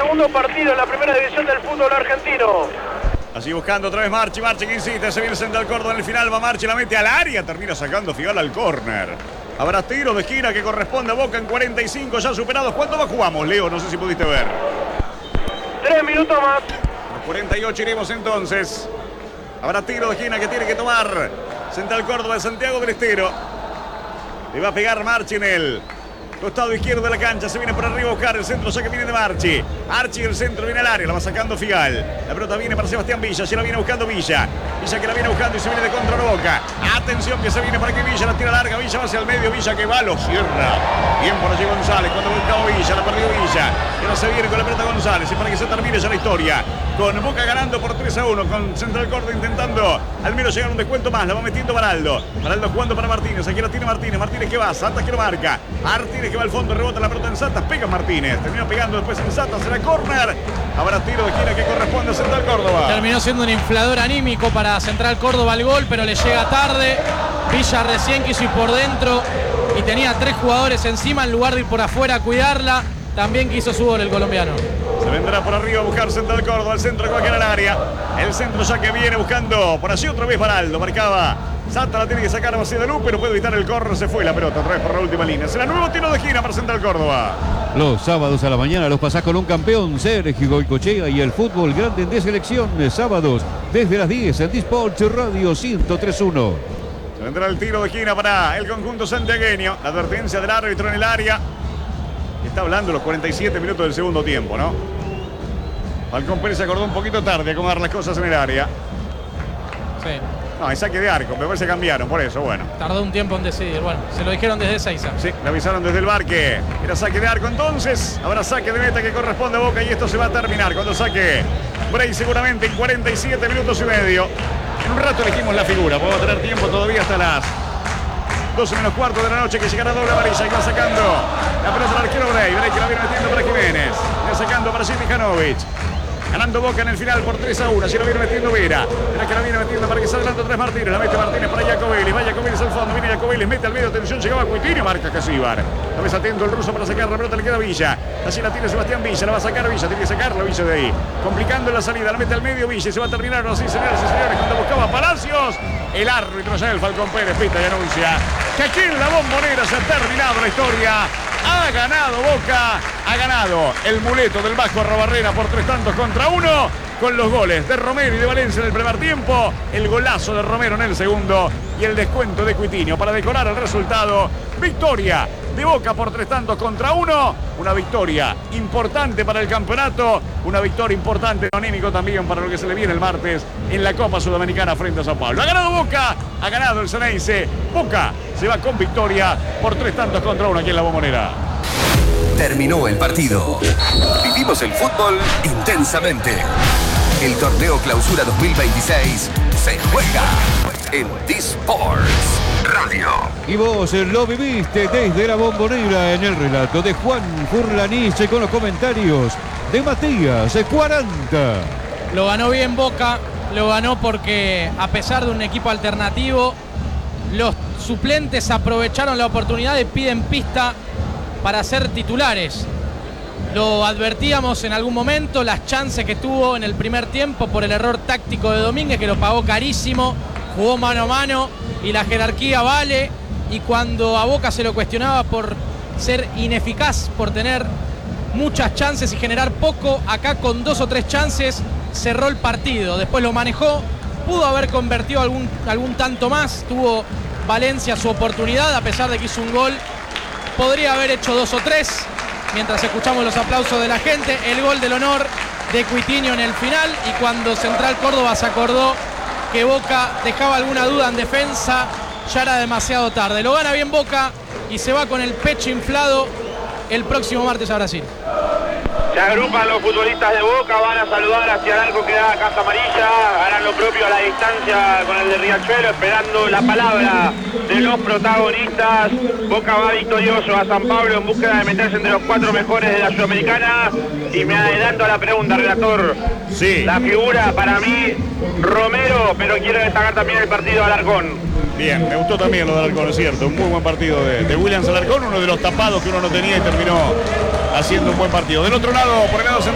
segundo partido en la primera división del fútbol argentino. Así buscando otra vez Marchi que insiste, se viene Central Córdoba en el final, va Marchi, la mete al área, termina sacando Figal al córner. Habrá tiro de esquina que corresponde a Boca en 45 ya superados. ¿Cuánto más jugamos, Leo? No sé si pudiste ver. 3 minutos más. A 48 iremos entonces. Habrá tiro de esquina que tiene que tomar Central Córdoba de Santiago del Estero. Le va a pegar Marchi en el costado izquierdo de la cancha, se viene por arriba a buscar el centro, ya que viene de Marchi. Archi el centro, viene al área, la va sacando Figal. La pelota viene para Sebastián Villa, se la viene buscando Villa. Villa que la viene buscando y se viene de contra Boca. Atención que se viene para que Villa la tira larga, Villa va hacia el medio, Villa que va, lo cierra. Bien por allí González, cuando buscaba Villa, la perdió Villa. Y ahora se viene con la pelota González, y para que se termine ya la historia. Con Boca ganando por 3-1, con Central Córdoba intentando al menos llegar a un descuento más, la va metiendo Baraldo. Baraldo jugando para Martínez, aquí la tiene Martínez, Martínez que va, Santas que lo marca. Martínez que va al fondo, rebota la pelota en Santas, pega Martínez, termina pegando después en Santas, será córner. Habrá tiro de esquina que corresponde a Central Córdoba. Terminó siendo un inflador anímico para Central Córdoba el gol, pero le llega tarde. Villa recién quiso ir por dentro y tenía 3 jugadores encima, en lugar de ir por afuera a cuidarla, también quiso su gol el colombiano. Se vendrá por arriba a buscar Central Córdoba, el centro cualquiera al área. El centro ya que viene buscando por allí otra vez Baraldo, marcaba. Santa la tiene que sacar vacía de luz, pero puede evitar el córner, se fue la pelota otra vez por la última línea. Será nuevo tiro de esquina para Central Córdoba. Los sábados a la mañana los pasás con un campeón, Sergio Goicochea, y el fútbol grande de selección. Sábados desde las 10 en Disport Radio 103.1. Se vendrá el tiro de esquina para el conjunto santiagueño. La advertencia del árbitro en el área. Está hablando los 47 minutos del segundo tiempo, ¿no? Falcón Pérez se acordó un poquito tarde a acomodar las cosas en el área. Sí. No, es saque de arco, me parece que cambiaron, por eso, bueno. Tardó un tiempo en decidir, bueno, se lo dijeron desde Seiza. Sí, le avisaron desde el bar que era saque de arco entonces. Habrá saque de meta que corresponde a Boca y esto se va a terminar cuando saque Bray seguramente en 47 minutos y medio. En un rato elegimos la figura, podemos tener tiempo todavía hasta las 12 menos cuarto de la noche que llegará doble amarilla y va sacando la pelota al arquero Bray. Bray que la viene metiendo para Jiménez. Va sacando para Jimmy Janovic. Ganando Boca en el final por 3-1. Así lo viene metiendo Vera. Vera que la viene metiendo para que salga adelante Tres Martínez. La mete Martínez para Jacobelis. Va Jacobelis al fondo. Viene Jacobelis. Mete al medio. Atención. Llegaba Cuitino. Marca Casíbar. La vez atento el ruso para sacar la pelota. Le queda Villa. Así la tiene Sebastián Villa. La va a sacar Villa. Tiene que sacarla Villa de ahí. Complicando la salida. La mete al medio Villa. Y se va a terminar. Así, señoras y señores. Cuando buscaba Palacios. El árbitro ya el Falcón Pérez pita y anuncia que aquí en la Bombonera se ha terminado la historia. Ha ganado Boca. Ha ganado el muleto del Vasco Arrobarrena por 3-1 con los goles de Romero y de Valencia en el primer tiempo, el golazo de Romero en el segundo y el descuento de Cuitinho para decorar el resultado. Victoria de Boca por 3-1. Una victoria importante para el campeonato, una victoria importante anímico también para lo que se le viene el martes en la Copa Sudamericana frente a Sao Paulo. Ha ganado Boca, ha ganado el Ceneice. Boca se va con victoria por 3-1 aquí en la Bombonera. Terminó el partido. Vivimos el fútbol intensamente. El torneo Clausura 2026 se juega en Disports Radio. Y vos lo viviste desde la Bombonera en el relato de Juan Furlaniche con los comentarios de Matías 40. Lo ganó bien Boca, lo ganó porque a pesar de un equipo alternativo, los suplentes aprovecharon la oportunidad y piden pista para ser titulares. Lo advertíamos en algún momento, las chances que tuvo en el primer tiempo por el error táctico de Domínguez, que lo pagó carísimo, jugó mano a mano y la jerarquía vale. Y cuando a Boca se lo cuestionaba por ser ineficaz, por tener muchas chances y generar poco, acá con 2 o 3 chances cerró el partido. Después lo manejó, pudo haber convertido algún tanto más, tuvo Valencia su oportunidad, a pesar de que hizo un gol, podría haber hecho 2 o 3. Mientras escuchamos los aplausos de la gente, el gol del honor de Cuitinho en el final, y cuando Central Córdoba se acordó que Boca dejaba alguna duda en defensa, ya era demasiado tarde. Lo gana bien Boca y se va con el pecho inflado el próximo martes a Brasil. Se agrupan los futbolistas de Boca, van a saludar hacia el arco que da Casa Amarilla, harán lo propio a la distancia con el de Riachuelo, esperando la palabra de los protagonistas. Boca va victorioso a San Pablo en búsqueda de meterse entre los 4 mejores de la Sudamericana. Y me adelanto a la pregunta, relator. Sí. La figura para mí, Romero, pero quiero destacar también el partido de Alarcón. Bien, me gustó también lo de Alarcón, es cierto. Un muy buen partido de Williams Alarcón, uno de los tapados que uno no tenía y terminó haciendo un buen partido. Del otro lado, por el lado central.